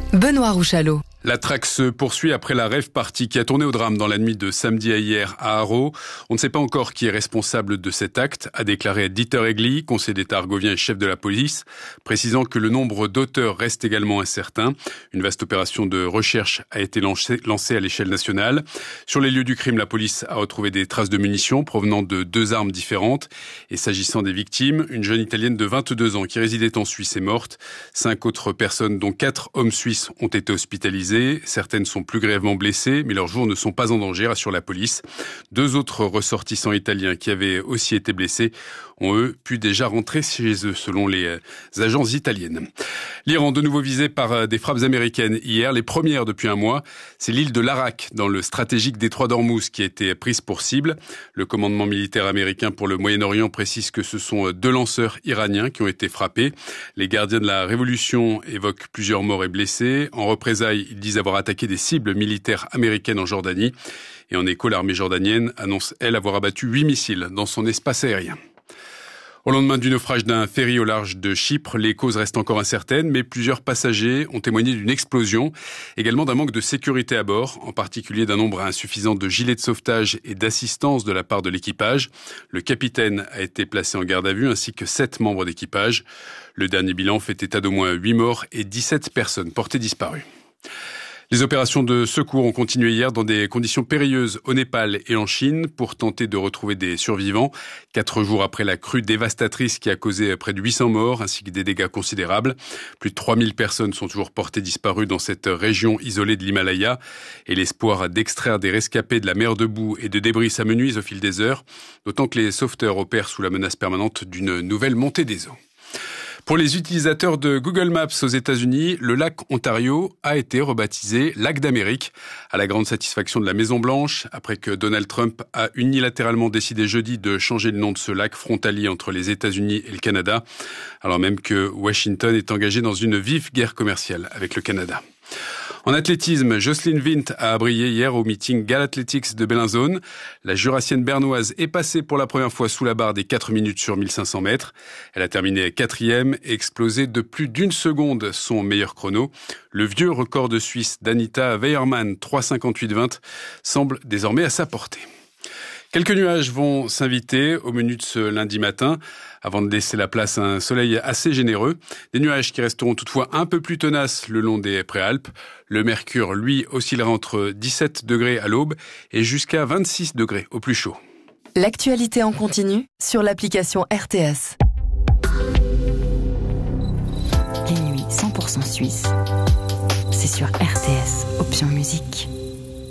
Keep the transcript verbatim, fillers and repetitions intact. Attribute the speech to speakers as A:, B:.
A: Benoît Rouchalot.
B: La traque se poursuit après la rave party qui a tourné au drame dans la nuit de samedi à hier à Haro. On ne sait pas encore qui est responsable de cet acte, a déclaré Dieter Egli, conseiller d'État argovien et chef de la police, précisant que le nombre d'auteurs reste également incertain. Une vaste opération de recherche a été lancée, lancée à l'échelle nationale. Sur les lieux du crime, la police a retrouvé des traces de munitions provenant de deux armes différentes. Et s'agissant des victimes, une jeune Italienne de vingt-deux ans qui résidait en Suisse est morte. Cinq autres personnes, dont quatre hommes suisses, ont été hospitalisées. Certaines sont plus grièvement blessées, mais leurs jours ne sont pas en danger, rassure la police. Deux autres ressortissants italiens qui avaient aussi été blessés ont eux pu déjà rentrer chez eux, selon les agences italiennes. L'Iran, de nouveau visé par des frappes américaines hier, les premières depuis un mois. C'est l'île de l'Arak, dans le stratégique détroit d'Ormuz, qui a été prise pour cible. Le commandement militaire américain pour le Moyen-Orient précise que ce sont deux lanceurs iraniens qui ont été frappés. Les gardiens de la révolution évoquent plusieurs morts et blessés. En représailles, ils disent avoir attaqué des cibles militaires américaines en Jordanie. Et en écho, l'armée jordanienne annonce, elle, avoir abattu huit missiles dans son espace aérien. Au lendemain du naufrage d'un ferry au large de Chypre, les causes restent encore incertaines, mais plusieurs passagers ont témoigné d'une explosion, également d'un manque de sécurité à bord, en particulier d'un nombre insuffisant de gilets de sauvetage et d'assistance de la part de l'équipage. Le capitaine a été placé en garde à vue, ainsi que sept membres d'équipage. Le dernier bilan fait état d'au moins huit morts et dix-sept personnes portées disparues. Les opérations de secours ont continué hier dans des conditions périlleuses au Népal et en Chine pour tenter de retrouver des survivants. Quatre jours après la crue dévastatrice qui a causé près de huit cents morts ainsi que des dégâts considérables. Plus de trois mille personnes sont toujours portées disparues dans cette région isolée de l'Himalaya. Et l'espoir d'extraire des rescapés de la mer de boue et de débris s'amenuise au fil des heures. D'autant que les sauveteurs opèrent sous la menace permanente d'une nouvelle montée des eaux. Pour les utilisateurs de Google Maps aux États-Unis, le lac Ontario a été rebaptisé lac d'Amérique, à la grande satisfaction de la Maison-Blanche, après que Donald Trump a unilatéralement décidé jeudi de changer le nom de ce lac frontalier entre les États-Unis et le Canada, alors même que Washington est engagé dans une vive guerre commerciale avec le Canada. En athlétisme, Jocelyn Vint a brillé hier au meeting Galathletics de Bellinzone. La Jurassienne bernoise est passée pour la première fois sous la barre des quatre minutes sur mille cinq cents mètres. Elle a terminé quatrième et explosé de plus d'une seconde son meilleur chrono. Le vieux record de Suisse d'Anita Weyermann, trois cinquante-huit vingt, semble désormais à sa portée. Quelques nuages vont s'inviter au menu de ce lundi matin, avant de laisser la place à un soleil assez généreux. Des nuages qui resteront toutefois un peu plus tenaces le long des préalpes. Le mercure, lui, oscillera entre dix-sept degrés à l'aube et jusqu'à vingt-six degrés au plus chaud.
A: L'actualité en continu sur l'application R T S.
C: Les nuits cent pour cent suisses, c'est sur R T S, option musique.